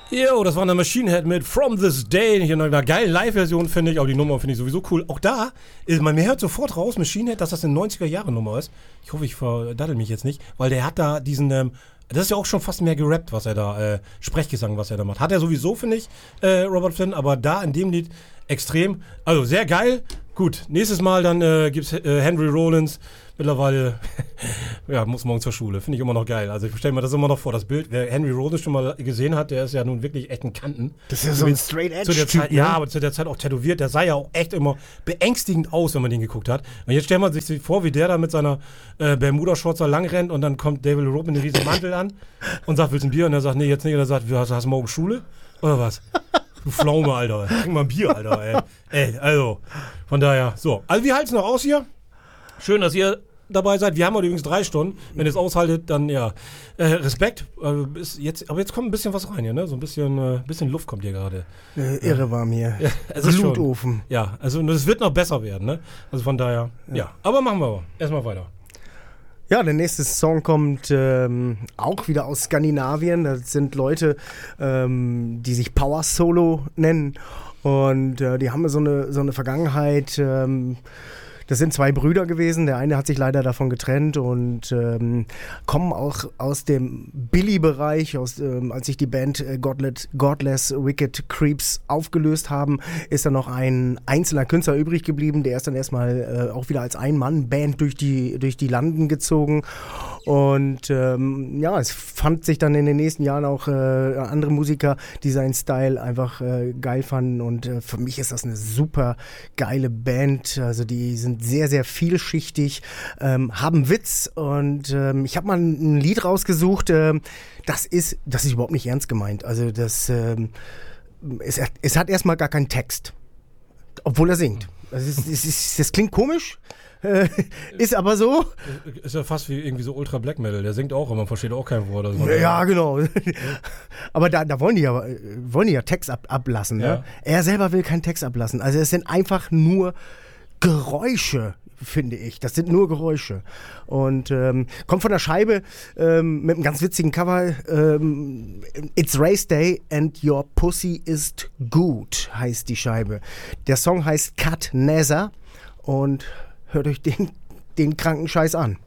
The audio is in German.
Jo, das war eine Machine Head mit From This Day. Hier in einer geilen Live-Version, finde ich. Aber die Nummer finde ich sowieso cool. Auch da, man hört sofort raus, Machine Head, dass das eine 90er-Jahre-Nummer ist. Ich hoffe, ich verdaddel mich jetzt nicht. Weil der hat da diesen, das ist ja auch schon fast mehr gerappt, was er da, Sprechgesang, was er da macht. Hat er sowieso, finde ich, Robert Flynn. Aber da in dem Lied extrem. Also sehr geil. Gut, nächstes Mal dann gibt's Henry Rollins. Mittlerweile, ja, muss morgen zur Schule. Finde ich immer noch geil. Also ich stelle mir das immer noch vor, das Bild. Wer Henry Rollins schon mal gesehen hat, der ist ja nun wirklich echt ein Kanten. Das ist ja so ein Straight-Edge-Typ, ne? Ja, aber zu der Zeit auch tätowiert. Der sah ja auch echt immer beängstigend aus, wenn man den geguckt hat. Und jetzt stellt man sich vor, wie der da mit seiner Bermuda-Shorts da lang rennt und dann kommt David Rope mit einem riesen Mantel an und sagt, willst du ein Bier? Und er sagt, nee, jetzt nicht. Und er sagt, hast du morgen Schule? Oder was? Du Pflaume, Alter. Trink mal ein Bier, Alter, ey. Ey, also, von daher, so. Also, wie halt's noch aus hier? Schön, dass ihr dabei seid. Wir haben heute übrigens 3 Stunden. Wenn ihr es aushaltet, dann ja. Respekt. Aber jetzt kommt ein bisschen was rein hier, ne? So ein bisschen Luft kommt hier gerade. Irre warm hier. Ja, Blutofen. Schon, ja, also es wird noch besser werden, ne? Also von daher, ja. Aber machen wir erstmal weiter. Ja, der nächste Song kommt auch wieder aus Skandinavien. Das sind Leute, die sich Power Solo nennen. Und die haben so eine Vergangenheit. Das sind 2 Brüder gewesen. Der eine hat sich leider davon getrennt und kommen auch aus dem Billy-Bereich. Als sich die Band Godless Wicked Creeps aufgelöst haben, ist da noch ein einzelner Künstler übrig geblieben. Der ist dann erstmal auch wieder als Ein-Mann-Band durch die Landen gezogen. Und es fand sich dann in den nächsten Jahren auch andere Musiker, die seinen Style einfach geil fanden. Und für mich ist das eine super geile Band. Also die sind sehr, sehr vielschichtig, haben Witz. Und ich habe mal ein Lied rausgesucht, das ist überhaupt nicht ernst gemeint. Also es hat erstmal gar keinen Text, obwohl er singt. Also das klingt komisch. Ist aber so. Ist ja fast wie irgendwie so Ultra Black Metal. Der singt auch, aber man versteht auch kein Wort. Also ja, genau. Aber da wollen die ja Text ablassen. Ja. Ne? Er selber will keinen Text ablassen. Also es sind einfach nur Geräusche, finde ich. Das sind nur Geräusche. Und kommt von der Scheibe mit einem ganz witzigen Cover. It's Race Day and Your Pussy is Good heißt die Scheibe. Der Song heißt Cut Nether und hört euch den kranken Scheiß an.